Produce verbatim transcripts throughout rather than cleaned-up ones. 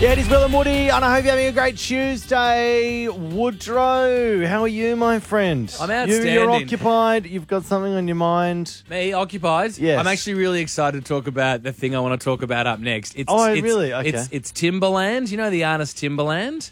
Yeah, it is Will and Woody, and I hope you're having a great Tuesday. Woodrow, how are you, my friend? I'm You, you're outstanding. occupied. You've got something on your mind. Me, occupied? Yes. I'm actually really excited to talk about the thing I want to talk about up next. It's, Oh, it's, really? Okay. It's, it's Timberland. You know the artist Timberland?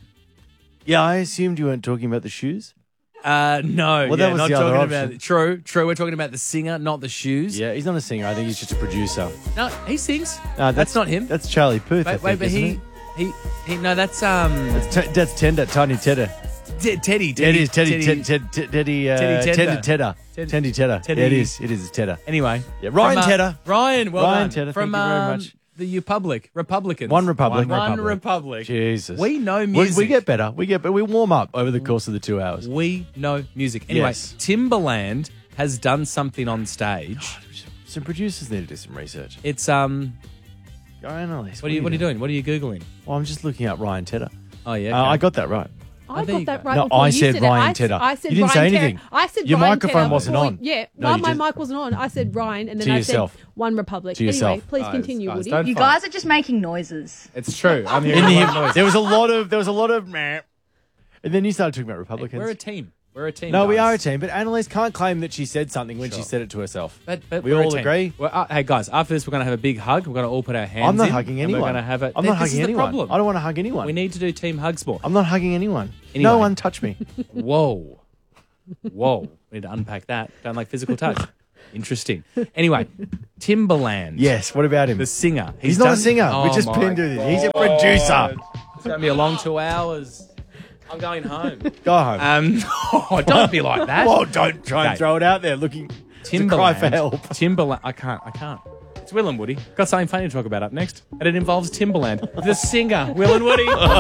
Yeah, I assumed you weren't talking about the shoes. Uh, no, Well, yeah, that was not the other talking option. about. True, true. We're talking about the singer, not the shoes. Yeah, he's not a singer. I think he's just a producer. No, he sings. No, that's, not him. That's Charlie Puth. I wait, think, wait, but isn't he, it? he, he, no, that's um, That's, t- that's Tender, Tiny Tedder. T- Teddy, Yeah, Teddy, it is Teddy, Teddy. Teddy, Teddy, Teddy, uh, Teddy Tedder. Teddy Tedder. Ted- Teddy Tedder. Teddy- Yeah, it is. It is. It's Tedder. Anyway, Yeah, Ryan from, uh, Tedder. Ryan, well Ryan done. Tedder, From thank you very um, much. the Republic, Republicans. One Republic. One, Republic. Republic. Jesus. We know We, music. we get better. We get, but we warm up over the course of the two hours. We know music. Anyway, Yes. Timberland has done something on stage. Some producers need to do some research. It's um. Go analyze. What are you What are you doing? What are you googling? Well, I'm just looking up Ryan Tedder. Oh yeah. Uh, okay. I got that right. I there you got that go. right. No, before I you said it. Ryan I, Tedder. I said You didn't say Ryan Tedder. anything. I said Your Ryan microphone Tedder wasn't before- on. Yeah, No, while you my just- mic wasn't on, I said Ryan, and then To I yourself. said One Republic. To yourself. Anyway, please Guys, continue, guys, Woody. don't You fight. guys are just making noises. It's true. I'm here. In the, there was a lot of there was a lot of meh. And then you started talking about Republicans. We're a team. We're a team. no, we guys. are a team, but Annalise can't claim that she said something when she Sure. said it to herself. But, but we we're a all team. agree. Well, uh, hey guys, after this, we're going to have a big hug. We're going to all put our hands. I'm not in, hugging and anyone. We're going to have a. I'm Th- not this hugging is the anyone. problem. I don't want to hug anyone. We need to do team hugs more. I'm not hugging anyone. Anyway. No one touch me. Whoa, whoa. We need to unpack that. Don't like physical touch. Interesting. Anyway, Timberland. Yes. What about him? The singer. He's, not a done- singer. Oh we just my pinned it. He's a God. producer. It's going to be a long two hours. I'm going home. Go home. Um, oh, don't be like that. well, don't try and Okay. throw it out there looking to cry for help. Timberland. I can't. I can't. It's Will and Woody. Got something funny to talk about up next, and it involves Timberland, the singer. Will and Woody.